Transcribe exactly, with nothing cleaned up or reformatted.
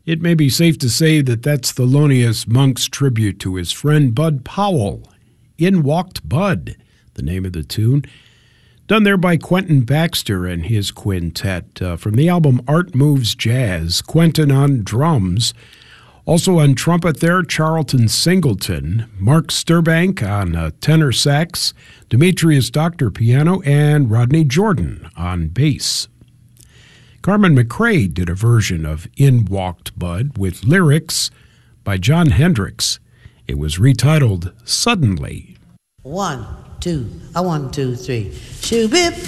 It may be safe to say that that's Thelonious Monk's tribute to his friend Bud Powell. In Walked Bud, the name of the tune, done there by Quentin Baxter and his quintet uh, from the album Art Moves Jazz. Quentin on drums. Also on trumpet there, Charlton Singleton, Mark Sturbank on uh, tenor sax, Demetrius Doctor piano, and Rodney Jordan on bass. Carmen McRae did a version of In Walked Bud with lyrics by John Hendricks. It was retitled Suddenly. One, two, a one, two, three. Shoo-bip.